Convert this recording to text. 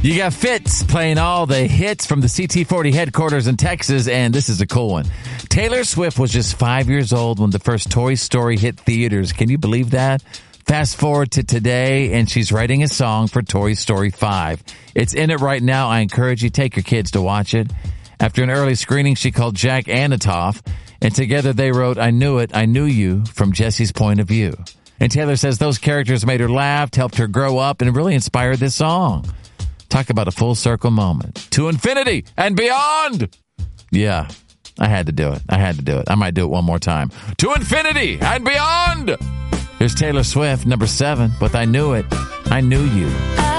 You got Fitz playing all the hits from the CT40 headquarters in Texas, and this is a cool one. Taylor Swift was just 5 years old when the first Toy Story hit theaters. Can you believe that? Fast forward to today, and she's writing a song for Toy Story 5. It's in it right now. I encourage you, take your kids to watch it. After an early screening, she called Jack Anatoff, and together they wrote I Knew It, I Knew You from Jesse's point of view. And Taylor says those characters made her laugh, helped her grow up, and really inspired this song. Talk about a full circle moment. To infinity and beyond! Yeah, I had to do it. I might do it one more time. To infinity and beyond! Here's Taylor Swift, number 7, with I Knew It, I Knew You.